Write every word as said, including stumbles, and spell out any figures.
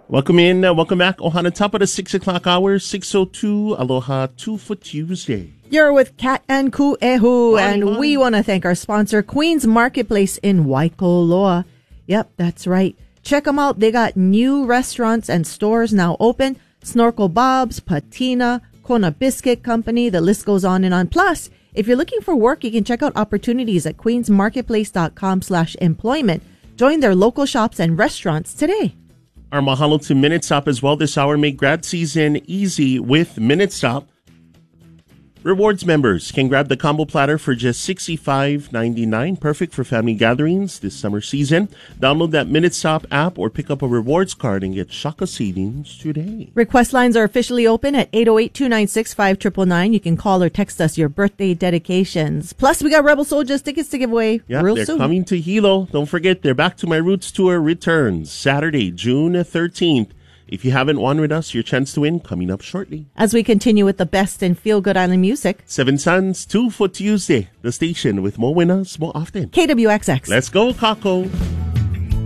Welcome in, uh, welcome back. Ohana top of the six o'clock hour, six oh two. Aloha, two for Tuesday. You're with Kat and Ku'ehu, Morning, and morning. we want to thank our sponsor, Queen's Marketplace in Waikoloa. Yep, that's right. Check them out. They got new restaurants and stores now open. Snorkel Bob's, Patina, Kona Biscuit Company. The list goes on and on. Plus, if you're looking for work, you can check out opportunities at queensmarketplace.com slash employment. Join their local shops and restaurants today. Our mahalo to Minute Stop as well this hour. Make grad season easy with Minute Stop. Rewards members can grab the combo platter for just sixty-five ninety-nine. Perfect for family gatherings this summer season. Download that Minute Stop app or pick up a rewards card and get shaka savings today. Request lines are officially open at eight oh eight, two nine six, five nine nine nine. You can call or text us your birthday dedications. Plus, we got Rebel Soldiers tickets to give away Yeah, real they're soon. coming to Hilo. Don't forget, their Back to My Roots tour returns Saturday, June thirteenth. If you haven't won with us, your chance to win coming up shortly. As we continue with the best in feel-good island music, Seven Suns, two for Tuesday. The station with more winners more often. K W X X. Let's go, Kako.